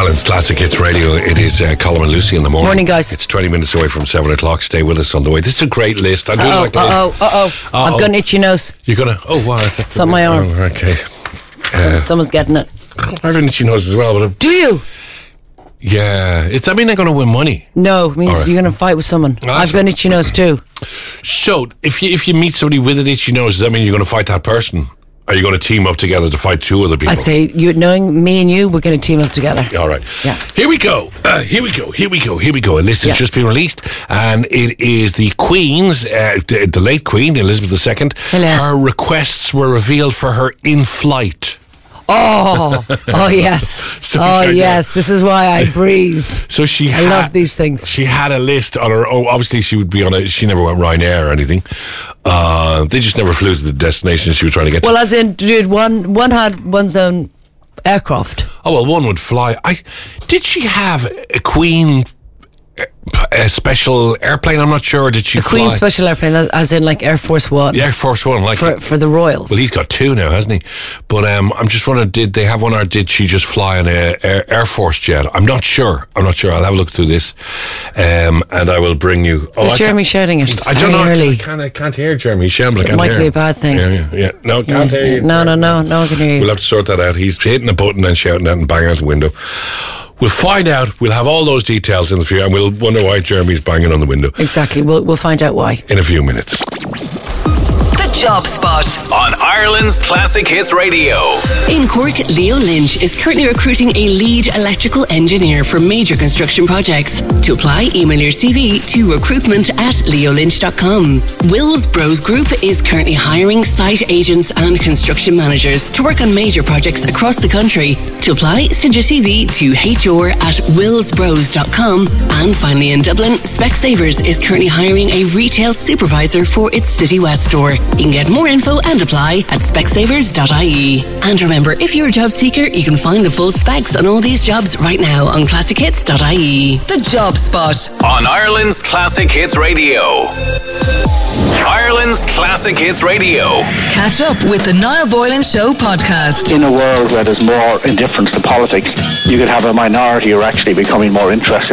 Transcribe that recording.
Ireland's Classic Hits Radio. It is Colin and Lucy in the morning. Morning, guys. It's 20 minutes away from 7 o'clock. Stay with us on the way. This is a great list. I do like the list. I've got an itchy nose. You're going to... Oh, wow. It's on my arm. Oh, okay. Someone's getting it. I have an itchy nose as well. But Do you? Yeah. It's. I mean, they're going to win money. No, it means All right. you're going to fight with someone. I've got an itchy nose too. So, if you meet somebody with an itchy nose, does that mean you're going to fight that person? Are you going to team up together to fight two other people? I'd say, knowing me and you, we're going to team up together. All right. Yeah. Here we go. Here we go. A list has just been released, and it is the Queen's, the late Queen, Elizabeth II. Hello. Her requests were revealed for her in-flight. Oh yes. Yes. This is why I breathe. So I love these things. She had a list on her own. Obviously, she would be on a. She never went Ryanair or anything. They just never flew to the destination she was trying to get to. Well, as in, dude, one had one's own aircraft. Oh well, one would fly. Did she have a Queen? A special airplane? I'm not sure. Did she fly? Queen special airplane, as in like Air Force One. The Air Force One, like for the royals. Well, he's got two now, hasn't he? But I'm just wondering, did they have one, or did she just fly on a Air Force jet? I'm not sure. I'll have a look through this, and I will bring you. Is Jeremy shouting it? It's I don't know. early. I can't hear Jeremy. He's shouting, but I can't hear. It might be a bad thing. Yeah. No, can't hear you. No one can hear you. We'll have to sort that out. He's hitting a button and shouting out and banging out the window. We'll find out. We'll have all those details in the future, and we'll wonder why Jeremy's banging on the window. Exactly. We'll find out why in a few minutes. The Job Spot on Ireland's Classic Hits Radio. In Cork, Leo Lynch is currently recruiting a lead electrical engineer for major construction projects. To apply, email your CV to recruitment@leolynch.com. Wills Bros Group is currently hiring site agents and construction managers to work on major projects across the country. To apply, send your CV to hr@willsbros.com. And finally in Dublin, Specsavers is currently hiring a retail supervisor for its City West store. You can get more info and apply at specsavers.ie. And remember, if you're a job seeker, you can find the full specs on all these jobs right now on classichits.ie. The Job Spot on Ireland's Classic Hits Radio. Ireland's Classic Hits Radio. Catch up with the Niall Boylan Show podcast. In a world where there's more indifference to politics, you could have a minority who are actually becoming more interested